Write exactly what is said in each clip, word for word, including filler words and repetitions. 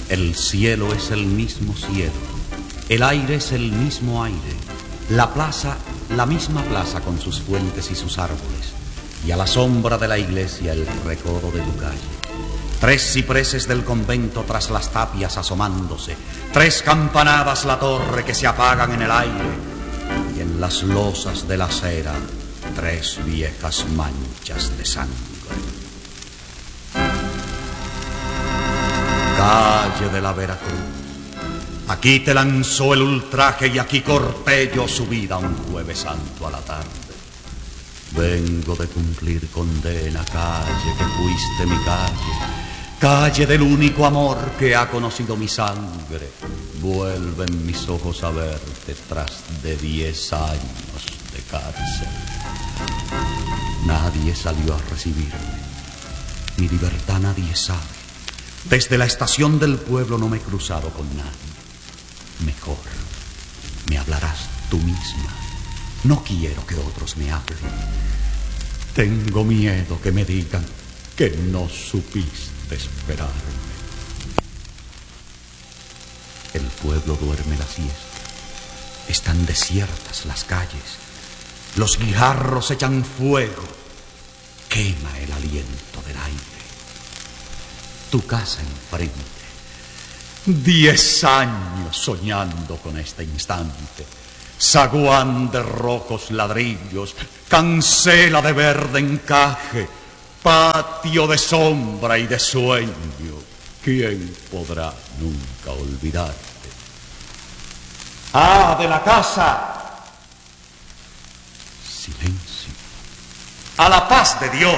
El cielo es el mismo cielo, el aire es el mismo aire, la plaza, la misma plaza con sus fuentes y sus árboles, y a la sombra de la iglesia el recodo de tu calle. Tres cipreses del convento tras las tapias asomándose, tres campanadas la torre que se apagan en el aire, y en las losas de la acera tres viejas manchas de sangre. Calle de la Veracruz, aquí te lanzó el ultraje y aquí corté yo su vida un jueves santo a la tarde. Vengo de cumplir condena, calle que fuiste mi calle, calle del único amor que ha conocido mi sangre. Vuelven mis ojos a verte tras de diez años de cárcel. Nadie salió a recibirme, mi libertad nadie sabe. Desde la estación del pueblo no me he cruzado con nadie. Mejor me hablarás tú misma. No quiero que otros me hablen. Tengo miedo que me digan que no supiste esperarme. El pueblo duerme la siesta. Están desiertas las calles. Los guijarros echan fuego. Quema el aliento del aire. Tu casa enfrente. Diez años soñando con este instante. Zaguán de rojos ladrillos, cancela de verde encaje, patio de sombra y de sueño. ¿Quién podrá nunca olvidarte? ¡Ah, de la casa! Silencio. ¡A la paz de Dios!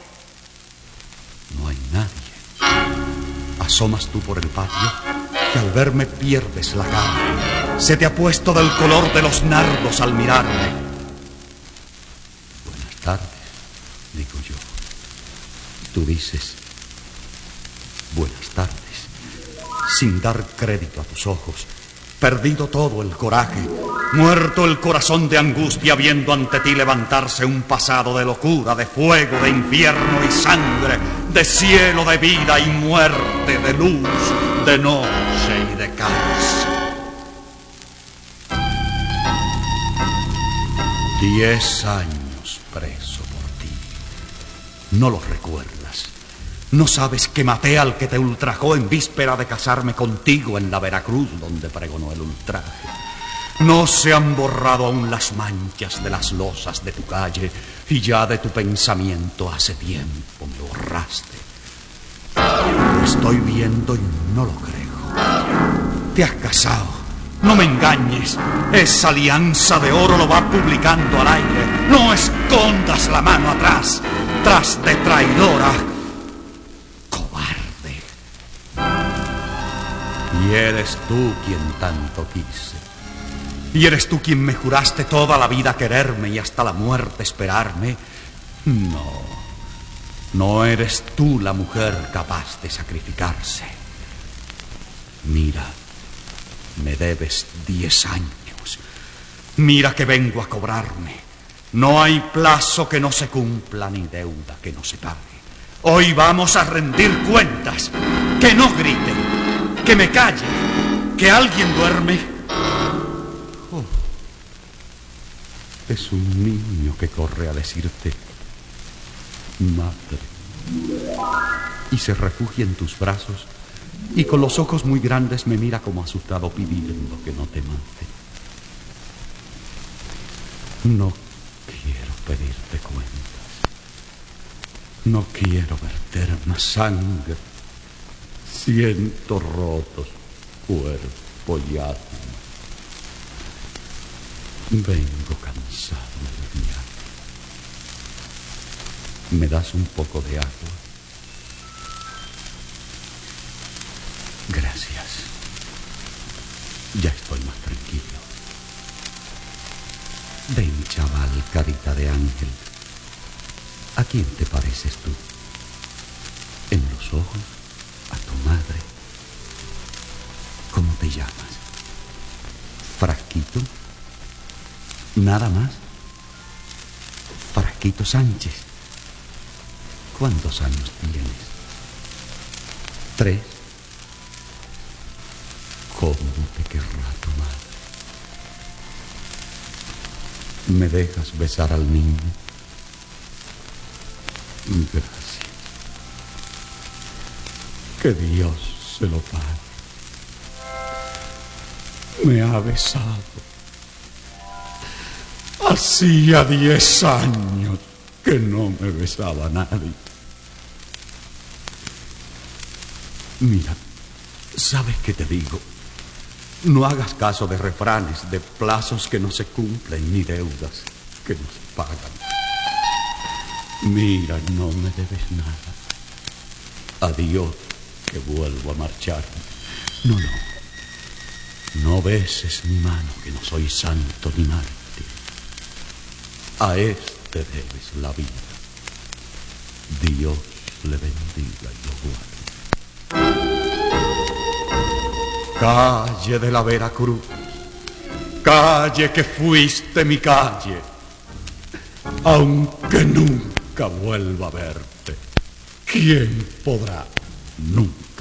No hay nadie. Asomas tú por el patio, que al verme pierdes la carne. Se te ha puesto del color de los nardos al mirarme. Buenas tardes, digo yo. Tú dices, buenas tardes, sin dar crédito a tus ojos. Perdido todo el coraje, muerto el corazón de angustia, viendo ante ti levantarse un pasado de locura, de fuego, de infierno y sangre, de cielo, de vida y muerte, de luz, de noche y de cárcel. Diez años preso por ti. No los recuerdas. ¿No sabes que maté al que te ultrajó en víspera de casarme contigo en la Veracruz donde pregonó el ultraje? No se han borrado aún las manchas de las losas de tu calle y ya de tu pensamiento hace tiempo me borraste. Lo estoy viendo y no lo creo. Te has casado. No me engañes. Esa alianza de oro lo va publicando al aire. No escondas la mano atrás, tras de traidora. Y eres tú quien tanto quise. Y eres tú quien me juraste toda la vida quererme y hasta la muerte esperarme. No, no eres tú la mujer capaz de sacrificarse. Mira, me debes diez años. Mira que vengo a cobrarme. No hay plazo que no se cumpla ni deuda que no se pague. Hoy vamos a rendir cuentas. Que no griten. Que me calle, que alguien duerme. Oh, es un niño que corre a decirte, madre, y se refugia en tus brazos y con los ojos muy grandes me mira como asustado pidiendo que no te mate. No quiero pedirte cuentas. No quiero verter más sangre. Siento rotos cuerpo y alma. Vengo cansado de mi alma. ¿Me das un poco de agua? Gracias. Ya estoy más tranquilo. Ven, chaval, carita de ángel. ¿A quién te pareces tú? En los ojos, a tu madre. ¿Cómo te llamas? ¿Frasquito? ¿Nada más? Frasquito Sánchez. ¿Cuántos años tienes? ¿Tres? ¿Cómo te querrá tu madre? ¿Me dejas besar al niño? Gracias. Que Dios se lo pague. Me ha besado. Hacía diez años que no me besaba nadie. Mira, ¿sabes qué te digo? No hagas caso de refranes, de plazos que no se cumplen, ni deudas que no se pagan. Mira, no me debes nada. Adiós, que vuelvo a marcharme. No, no. No beses mi mano, que no soy santo ni mártir. A este debes la vida. Dios le bendiga y lo guarde. Calle de la Veracruz, calle que fuiste mi calle, aunque nunca vuelva a verte, ¿quién podrá nunca